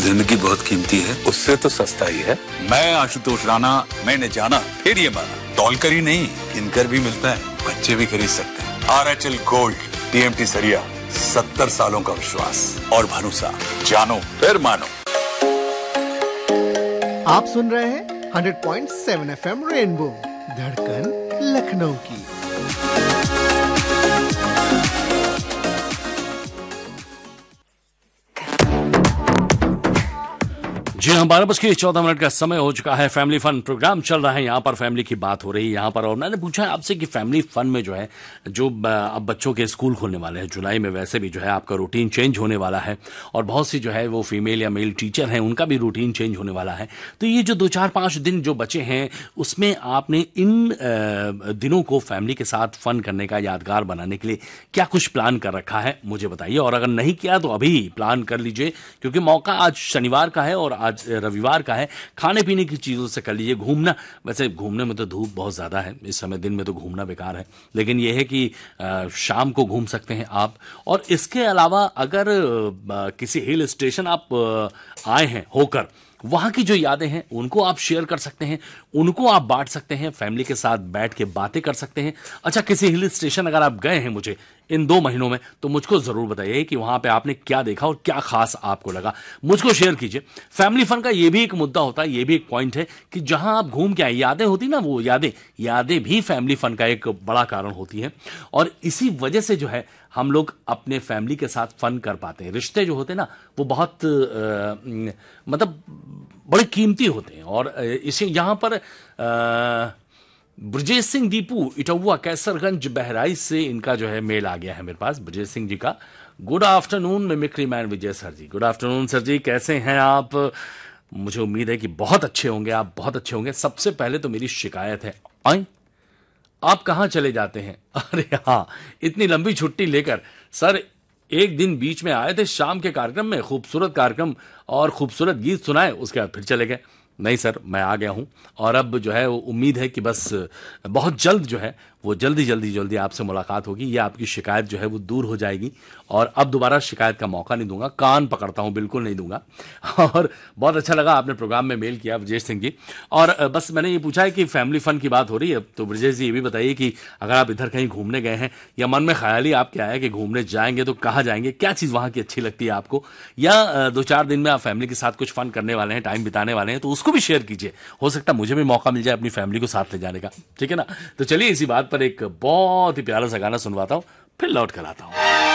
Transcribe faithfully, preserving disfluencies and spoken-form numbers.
जिंदगी बहुत कीमती है, उससे तो सस्ता ही है। मैं आशुतोष राणा, मैंने जाना फिर ये माना, तौल कर ही नहीं किनकर भी मिलता है, बच्चे भी खरीद सकते हैं। R H L gold, TMT सरिया, सत्तर सालों का विश्वास और भरोसा, जानो फिर मानो। आप सुन रहे हैं hundred point seven F M rainbow, धड़कन लखनऊ की। जी हाँ, बारह बज के चौदह मिनट का समय हो चुका है। फैमिली फन प्रोग्राम चल रहा है, यहाँ पर फैमिली की बात हो रही है यहाँ पर। और मैंने पूछा है आपसे कि फैमिली फन में जो है, जो अब बच्चों के स्कूल खुलने वाले हैं जुलाई में, वैसे भी जो है आपका रूटीन चेंज होने वाला है और बहुत सी जो है वो फीमेल या मेल टीचर हैं, उनका भी रूटीन चेंज होने वाला है। तो ये जो दो चार पाँच दिन जो बचे हैं, उसमें आपने इन दिनों को फैमिली के साथ फन करने का, यादगार बनाने के लिए क्या कुछ प्लान कर रखा है, मुझे बताइए। और अगर नहीं किया तो अभी प्लान कर लीजिए, क्योंकि मौका आज शनिवार का है और आज रविवार का है। खाने पीने की चीजों से कर लीजिए। घूमना, वैसे घूमने में तो धूप बहुत ज्यादा है इस समय, दिन में तो घूमना बेकार है, लेकिन यह है कि आ, शाम को घूम सकते हैं आप। और इसके अलावा अगर आ, किसी हिल स्टेशन आप आ, आए हैं होकर, वहां की जो यादें हैं उनको आप शेयर कर सकते हैं, उनको आप बांट सकते हैं, फैमिली के साथ बैठ के बातें कर सकते हैं। अच्छा, किसी हिल स्टेशन अगर आप गए हैं मुझे इन दो महीनों में, तो मुझको जरूर बताइए कि वहां पे आपने क्या देखा और क्या खास आपको लगा, मुझको शेयर कीजिए। फैमिली फन का ये भी एक मुद्दा होता है, ये भी एक पॉइंट है कि जहां आप घूम के आए, यादें होती ना, वो यादें यादें भी फैमिली फन का एक बड़ा कारण होती है। और इसी वजह से जो है हम लोग अपने फैमिली के साथ फन कर पाते हैं। रिश्ते जो होते हैं ना, वो बहुत आ, मतलब बड़े कीमती होते हैं। और इसे यहां पर आ, ब्रजेश सिंह दीपू इटौआ कैसरगंज बहराइच से इनका जो है मेल आ गया है मेरे पास, ब्रजेश सिंह जी का। गुड आफ्टरनून मिमिक्री मैन विजय सर जी। गुड आफ्टरनून सर जी, कैसे हैं आप? मुझे उम्मीद है कि बहुत अच्छे होंगे, आप बहुत अच्छे होंगे। सबसे पहले तो मेरी शिकायत है, आए आप कहाँ चले जाते हैं? अरे हाँ, इतनी लंबी छुट्टी लेकर सर एक दिन बीच में आए थे शाम के कार्यक्रम में, खूबसूरत कार्यक्रम और खूबसूरत गीत सुनाए, उसके बाद फिर चले गए। नहीं सर, मैं आ गया हूं और अब जो है उम्मीद है कि बस बहुत जल्द जो है वो जल्दी जल्दी जल्दी आपसे मुलाकात होगी, ये आपकी शिकायत जो है वो दूर हो जाएगी और अब दोबारा शिकायत का मौका नहीं दूंगा, कान पकड़ता हूं, बिल्कुल नहीं दूंगा। और बहुत अच्छा लगा आपने प्रोग्राम में मेल किया ब्रजेश सिंह जी। और बस मैंने ये पूछा है कि फैमिली फन की बात हो रही है, तो ब्रजेश जी ये भी बताइए कि अगर आप इधर कहीं घूमने गए हैं या मन में ख्याल ही आपके आया कि घूमने जाएंगे, तो कहाँ जाएंगे, क्या चीज़ वहाँ की अच्छी लगती है आपको, या दो चार दिन में आप फैमिली के साथ कुछ फन करने वाले हैं, टाइम बिताने वाले हैं, तो उसको भी शेयर कीजिए। हो सकता है मुझे भी मौका मिल जाए अपनी फैमिली को साथ ले जाने का, ठीक है ना? तो चलिए इसी बात पर एक बहुत ही प्यारा सा गाना सुनवाता हूं, फिर लौट कर आता हूं।